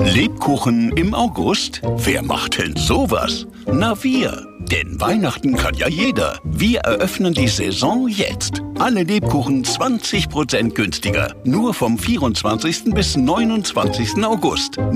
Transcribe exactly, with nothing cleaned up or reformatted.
Lebkuchen im August? Wer macht denn sowas? Na wir. Denn Weihnachten kann ja jeder. Wir eröffnen die Saison jetzt. Alle Lebkuchen zwanzig Prozent günstiger. Nur vom vierundzwanzigsten bis neunundzwanzigsten August.